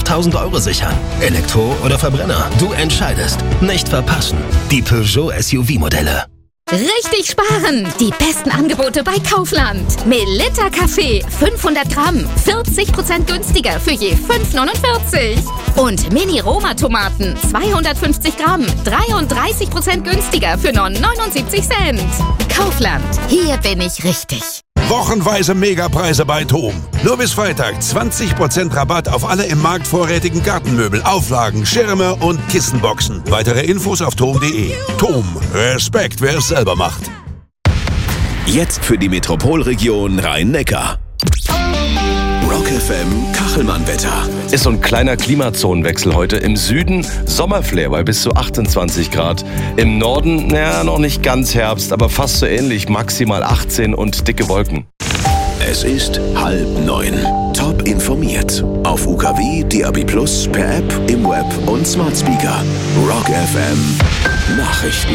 100.000 € sichern. Elektro oder Verbrenner, du entscheidest. Nicht verpassen. Die Peugeot SUV-Modelle. Richtig sparen! Die besten Angebote bei Kaufland. Melitta Kaffee, 500 Gramm, 40% günstiger für je 5,49. Und Mini-Roma-Tomaten, 250 Gramm, 33% günstiger für nur 79 Cent. Kaufland, hier bin ich richtig. Wochenweise Megapreise bei TOM. Nur bis Freitag 20% Rabatt auf alle im Markt vorrätigen Gartenmöbel, Auflagen, Schirme und Kissenboxen. Weitere Infos auf tom.de. TOM. Respekt, wer es selber macht. Jetzt für die Metropolregion Rhein-Neckar. Rock FM Kachelmann-Wetter. Ist so ein kleiner Klimazonenwechsel heute. Im Süden Sommerflair bei bis zu 28 Grad. Im Norden, noch nicht ganz Herbst, aber fast so ähnlich. Maximal 18 und dicke Wolken. Es ist 8:30. Top informiert. Auf UKW, DAB+, per App, im Web und Smart Speaker. Rock FM Nachrichten.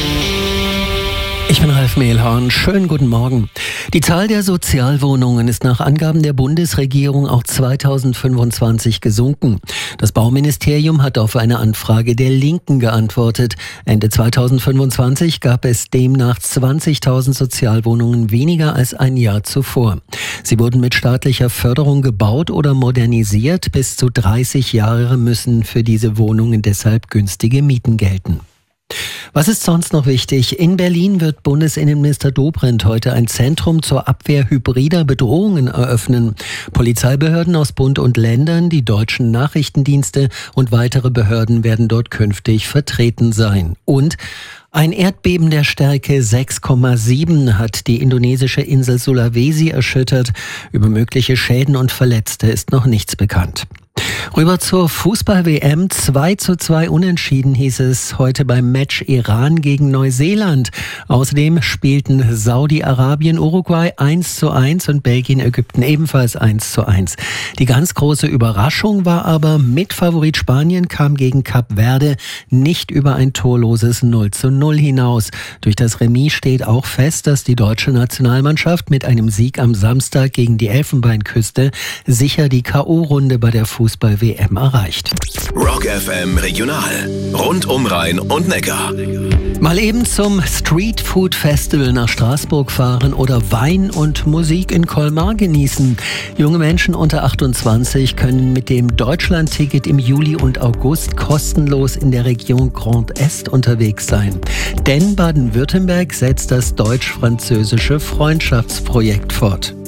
Ich bin Ralf Mehlhorn. Schönen guten Morgen. Die Zahl der Sozialwohnungen ist nach Angaben der Bundesregierung auch 2025 gesunken. Das Bauministerium hat auf eine Anfrage der Linken geantwortet. Ende 2025 gab es demnach 20.000 Sozialwohnungen weniger als ein Jahr zuvor. Sie wurden mit staatlicher Förderung gebaut oder modernisiert. Bis zu 30 Jahre müssen für diese Wohnungen deshalb günstige Mieten gelten. Was ist sonst noch wichtig? In Berlin wird Bundesinnenminister Dobrindt heute ein Zentrum zur Abwehr hybrider Bedrohungen eröffnen. Polizeibehörden aus Bund und Ländern, die deutschen Nachrichtendienste und weitere Behörden werden dort künftig vertreten sein. Und ein Erdbeben der Stärke 6,7 hat die indonesische Insel Sulawesi erschüttert. Über mögliche Schäden und Verletzte ist noch nichts bekannt. Rüber zur Fußball-WM. 2:2 unentschieden hieß es heute beim Match Iran gegen Neuseeland. Außerdem spielten Saudi-Arabien, Uruguay 1:1 und Belgien, Ägypten ebenfalls 1:1. Die ganz große Überraschung war aber, Mitfavorit Spanien kam gegen Kap Verde nicht über ein torloses 0:0 hinaus. Durch das Remis steht auch fest, dass die deutsche Nationalmannschaft mit einem Sieg am Samstag gegen die Elfenbeinküste sicher die K.O.-Runde bei der Fußball-WM erreicht. Rock FM Regional. Rund um Rhein und Neckar. Mal eben zum Street Food Festival nach Straßburg fahren oder Wein und Musik in Colmar genießen. Junge Menschen unter 28 können mit dem Deutschland-Ticket im Juli und August kostenlos in der Region Grand Est unterwegs sein. Denn Baden-Württemberg setzt das deutsch-französische Freundschaftsprojekt fort.